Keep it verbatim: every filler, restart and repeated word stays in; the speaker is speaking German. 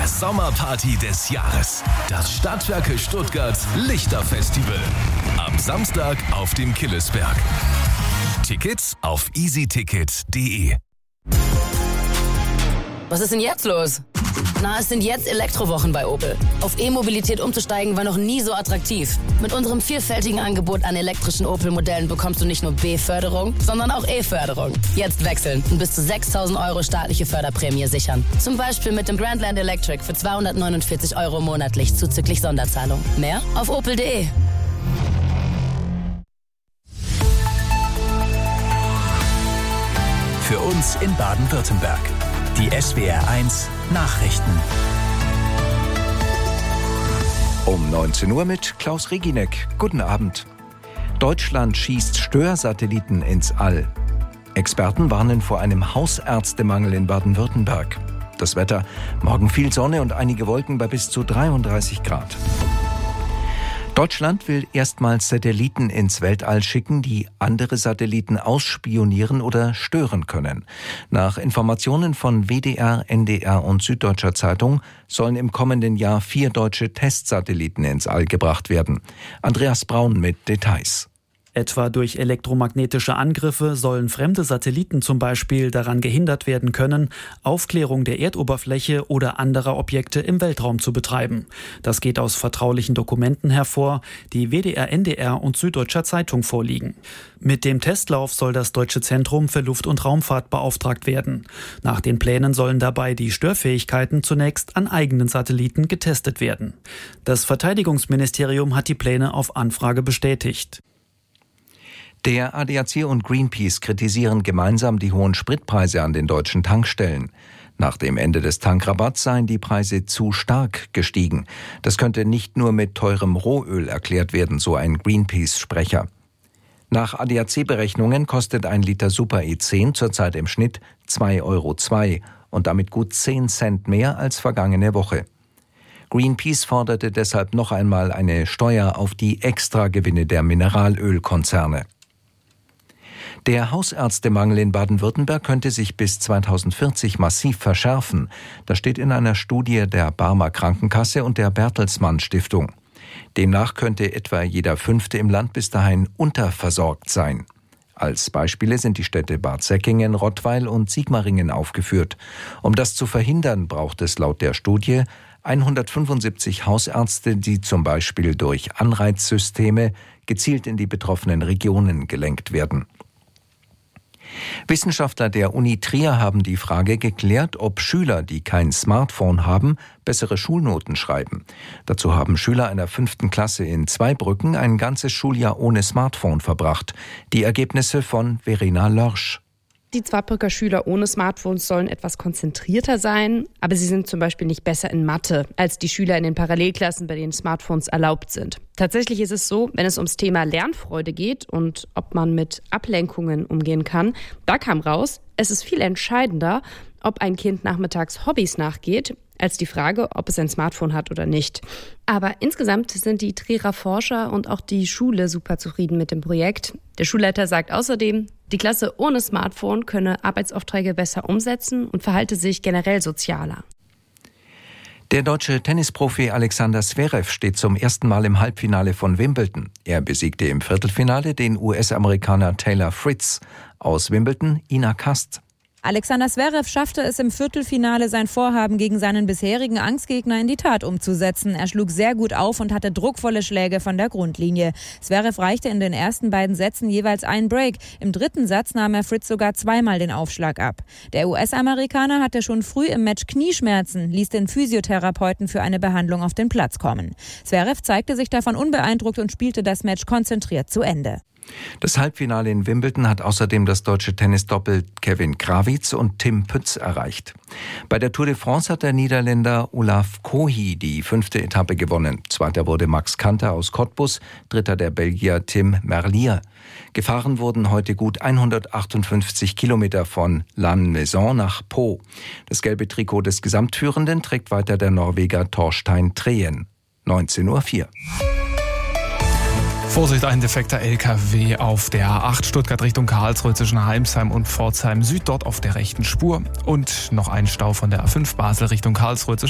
der Sommerparty des Jahres. Das Stadtwerke Stuttgart Lichterfestival. Am Samstag auf dem Killesberg. Tickets auf easyticket punkt de. Was ist denn jetzt los? Na, es sind jetzt Elektrowochen bei Opel. Auf E-Mobilität umzusteigen war noch nie so attraktiv. Mit unserem vielfältigen Angebot an elektrischen Opel-Modellen bekommst du nicht nur B-Förderung, sondern auch E-Förderung. Jetzt wechseln und bis zu sechstausend Euro staatliche Förderprämie sichern. Zum Beispiel mit dem Grandland Electric für zweihundertneunundvierzig Euro monatlich zuzüglich Sonderzahlung. Mehr auf opel punkt de. Für uns in Baden-Württemberg. Die S W R eins Nachrichten. Um neunzehn Uhr mit Klaus Reginek. Guten Abend. Deutschland schießt Störsatelliten ins All. Experten warnen vor einem Hausärztemangel in Baden-Württemberg. Das Wetter: morgen viel Sonne und einige Wolken bei bis zu dreiunddreißig Grad. Deutschland will erstmals Satelliten ins Weltall schicken, die andere Satelliten ausspionieren oder stören können. Nach Informationen von W D R, N D R und Süddeutscher Zeitung sollen im kommenden Jahr vier deutsche Testsatelliten ins All gebracht werden. Andreas Braun mit Details. Etwa durch elektromagnetische Angriffe sollen fremde Satelliten zum Beispiel daran gehindert werden können, Aufklärung der Erdoberfläche oder anderer Objekte im Weltraum zu betreiben. Das geht aus vertraulichen Dokumenten hervor, die W D R, N D R und Süddeutscher Zeitung vorliegen. Mit dem Testlauf soll das Deutsche Zentrum für Luft- und Raumfahrt beauftragt werden. Nach den Plänen sollen dabei die Störfähigkeiten zunächst an eigenen Satelliten getestet werden. Das Verteidigungsministerium hat die Pläne auf Anfrage bestätigt. Der A D A C und Greenpeace kritisieren gemeinsam die hohen Spritpreise an den deutschen Tankstellen. Nach dem Ende des Tankrabatts seien die Preise zu stark gestiegen. Das könnte nicht nur mit teurem Rohöl erklärt werden, so ein Greenpeace-Sprecher. Nach A D A C-Berechnungen kostet ein Liter Super E zehn zurzeit im Schnitt zwei Euro zwei und damit gut zehn Cent mehr als vergangene Woche. Greenpeace forderte deshalb noch einmal eine Steuer auf die Extragewinne der Mineralölkonzerne. Der Hausärztemangel in Baden-Württemberg könnte sich bis zweitausendvierzig massiv verschärfen. Das steht in einer Studie der Barmer Krankenkasse und der Bertelsmann Stiftung. Demnach könnte etwa jeder Fünfte im Land bis dahin unterversorgt sein. Als Beispiele sind die Städte Bad Säckingen, Rottweil und Sigmaringen aufgeführt. Um das zu verhindern, braucht es laut der Studie hundertfünfundsiebzig Hausärzte, die zum Beispiel durch Anreizsysteme gezielt in die betroffenen Regionen gelenkt werden. Wissenschaftler der Uni Trier haben die Frage geklärt, ob Schüler, die kein Smartphone haben, bessere Schulnoten schreiben. Dazu haben Schüler einer fünften Klasse in Zweibrücken ein ganzes Schuljahr ohne Smartphone verbracht. Die Ergebnisse von Verena Lörsch. Die Zweibrücker Schüler ohne Smartphones sollen etwas konzentrierter sein, aber sie sind zum Beispiel nicht besser in Mathe als die Schüler in den Parallelklassen, bei denen Smartphones erlaubt sind. Tatsächlich ist es so, wenn es ums Thema Lernfreude geht und ob man mit Ablenkungen umgehen kann, da kam raus, es ist viel entscheidender, ob ein Kind nachmittags Hobbys nachgeht, als die Frage, ob es ein Smartphone hat oder nicht. Aber insgesamt sind die Trierer Forscher und auch die Schule super zufrieden mit dem Projekt. Der Schulleiter sagt außerdem, die Klasse ohne Smartphone könne Arbeitsaufträge besser umsetzen und verhalte sich generell sozialer. Der deutsche Tennisprofi Alexander Zverev steht zum ersten Mal im Halbfinale von Wimbledon. Er besiegte im Viertelfinale den U S-Amerikaner Taylor Fritz. Aus Wimbledon Ina Kast. Alexander Zverev schaffte es im Viertelfinale, sein Vorhaben gegen seinen bisherigen Angstgegner in die Tat umzusetzen. Er schlug sehr gut auf und hatte druckvolle Schläge von der Grundlinie. Zverev reichte in den ersten beiden Sätzen jeweils einen Break. Im dritten Satz nahm er Fritz sogar zweimal den Aufschlag ab. Der U S-Amerikaner hatte schon früh im Match Knieschmerzen, ließ den Physiotherapeuten für eine Behandlung auf den Platz kommen. Zverev zeigte sich davon unbeeindruckt und spielte das Match konzentriert zu Ende. Das Halbfinale in Wimbledon hat außerdem das deutsche Tennisdoppel Kevin Krawitz und Tim Pütz erreicht. Bei der Tour de France hat der Niederländer Olaf Kohi die fünfte Etappe gewonnen. Zweiter wurde Max Kanter aus Cottbus, dritter der Belgier Tim Merlier. Gefahren wurden heute gut hundertachtundfünfzig Kilometer von Lannemezan nach Po. Das gelbe Trikot des Gesamtführenden trägt weiter der Norweger Torstein Trehen. neunzehn Uhr vier. Vorsicht, ein defekter L K W auf der A acht Stuttgart Richtung Karlsruhe zwischen Heimsheim und Pforzheim Süd, dort auf der rechten Spur. Und noch ein Stau von der A fünf Basel Richtung Karlsruhe zwischen